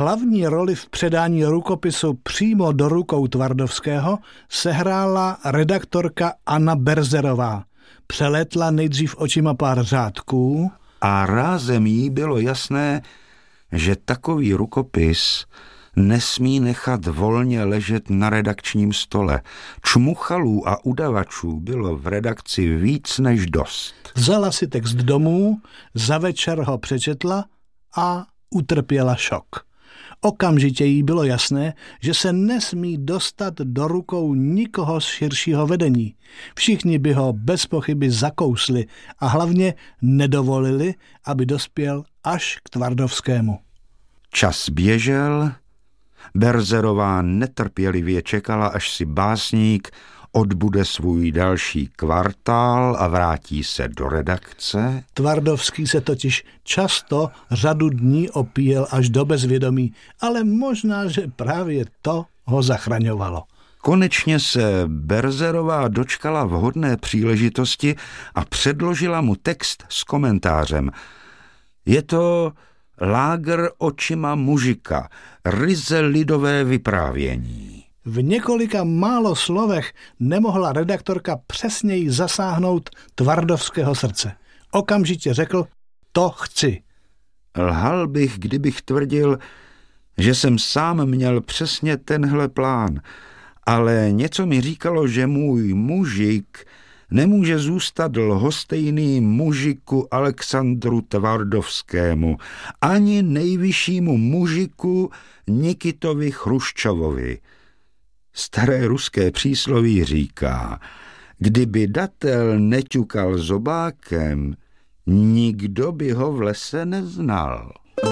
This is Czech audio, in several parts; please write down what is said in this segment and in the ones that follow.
Hlavní roli v předání rukopisu přímo do rukou Tvardovského sehrála redaktorka Anna Berzerová. Přelétla nejdřív očima pár řádků a rázem jí bylo jasné, že takový rukopis nesmí nechat volně ležet na redakčním stole. Čmuchalů a udavačů bylo v redakci víc než dost. Vzala si text domů, za večer ho přečetla a utrpěla šok. Okamžitě jí bylo jasné, že se nesmí dostat do rukou nikoho z širšího vedení. Všichni by ho bez pochyby zakousli a hlavně nedovolili, aby dospěl až k Tvardovskému. Čas běžel, Berzerová netrpělivě čekala, až si básník odbude svůj další kvartál a vrátí se do redakce. Tvardovský se totiž často řadu dní opíjel až do bezvědomí, ale možná, že právě to ho zachraňovalo. Konečně se Berzerová dočkala vhodné příležitosti a předložila mu text s komentářem. Je to Lágr očima mužika, ryze lidové vyprávění. V několika málo slovech nemohla redaktorka přesněji zasáhnout Tvardovského srdce. Okamžitě řekl, to chci. Lhal bych, kdybych tvrdil, že jsem sám měl přesně tenhle plán, ale něco mi říkalo, že můj mužik nemůže zůstat lhostejný mužiku Alexandru Tvardovskému, ani nejvyššímu mužiku Nikitovi Chruščovovi. Staré ruské přísloví říká, kdyby datel neťukal zobákem, nikdo by ho v lese neznal.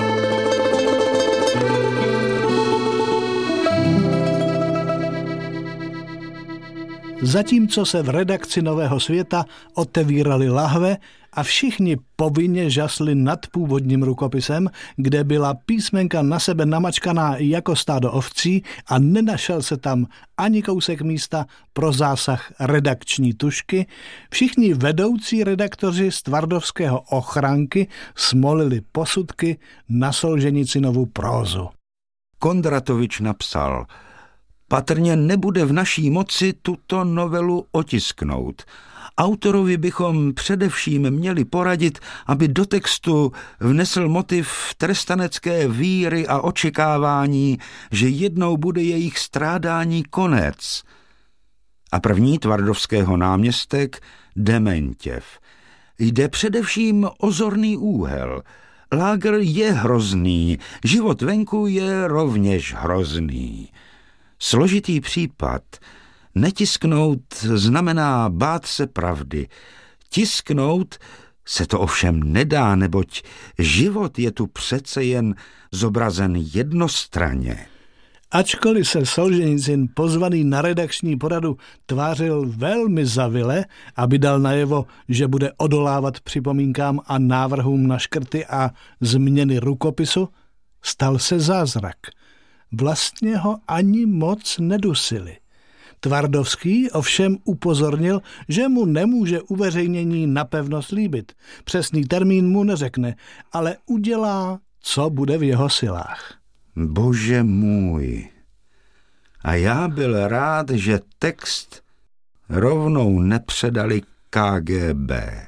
Zatímco se v redakci Nového světa otevíraly lahve a všichni povinně žasli nad původním rukopisem, kde byla písmenka na sebe namačkaná jako stádo ovcí a nenašel se tam ani kousek místa pro zásah redakční tužky, všichni vedoucí redaktoři z Tvardovského ochranky smolili posudky na Solženicinovu prózu. Kondratovič napsal: patrně nebude v naší moci tuto novelu otisknout. Autorovi bychom především měli poradit, aby do textu vnesl motiv trestanecké víry a očekávání, že jednou bude jejich strádání konec. A první Tvardovského náměstek Dementěv. Jde především o zorný úhel. Lágr je hrozný, život venku je rovněž hrozný. Složitý případ. Netisknout znamená bát se pravdy. Tisknout se to ovšem nedá, neboť život je tu přece jen zobrazen jednostranně. Ačkoliv se Solženicin pozvaný na redakční poradu tvářil velmi zavile, aby dal najevo, že bude odolávat připomínkám a návrhům na škrty a změny rukopisu, stal se zázrak. Vlastně ho ani moc nedusili. Tvardovský ovšem upozornil, že mu nemůže uveřejnění napevno slíbit. Přesný termín mu neřekne, ale udělá, co bude v jeho silách. Bože můj. A já byl rád, že text rovnou nepředali KGB.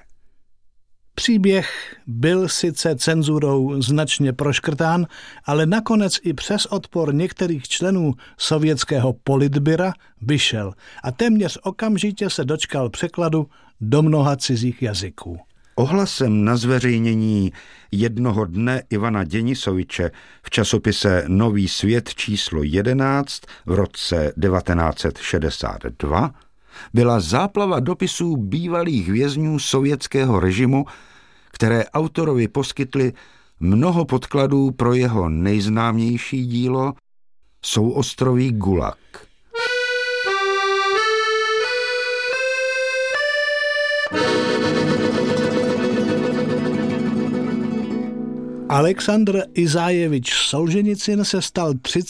Příběh byl sice cenzurou značně proškrtán, ale nakonec i přes odpor některých členů sovětského politbyra vyšel a téměř okamžitě se dočkal překladu do mnoha cizích jazyků. Ohlasem na zveřejnění jednoho dne Ivana Děnisoviče v časopise Nový svět číslo 11 v roce 1962 byla záplava dopisů bývalých vězňů sovětského režimu, které autorovi poskytly mnoho podkladů pro jeho nejznámější dílo Souostroví Gulag. Alexandr Izájevič Solženicin se stal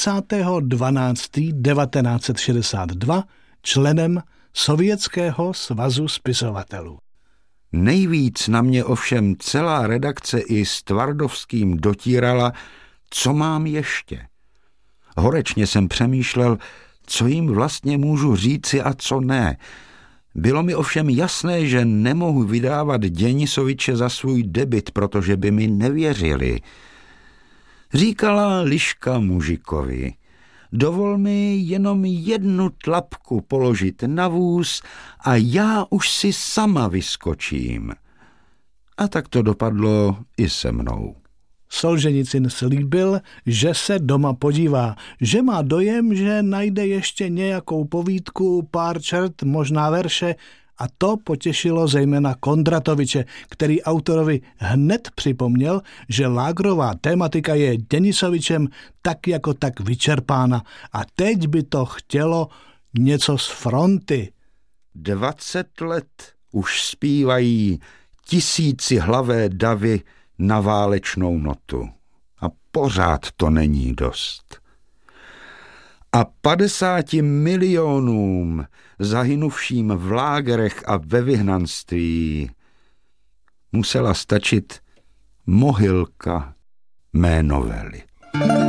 30.12.1962 členem Sovětského svazu spisovatelů. Nejvíc na mě ovšem celá redakce i s Tvardovským dotírala co mám ještě. Horečně jsem přemýšlel, co jim vlastně můžu říci a co ne. Bylo mi ovšem jasné, že nemohu vydávat Denisoviče za svůj debut, protože by mi nevěřili. Říkala Liška mužikovi: dovol mi jenom jednu tlapku položit na vůz a já už si sama vyskočím. A tak to dopadlo i se mnou. Solženicyn slíbil, že se doma podívá, že má dojem, že najde ještě nějakou povídku, pár čert, možná verše, a to potěšilo zejména Kondratoviče, který autorovi hned připomněl, že lágrová tematika je Denisovičem tak jako tak vyčerpána a teď by to chtělo něco z fronty. 20 let už zpívají tisícihlavé davy na válečnou notu. A pořád to není dost. A 50 milionům zahynuvším v lágerech a ve vyhnanství musela stačit mohylka mé novely.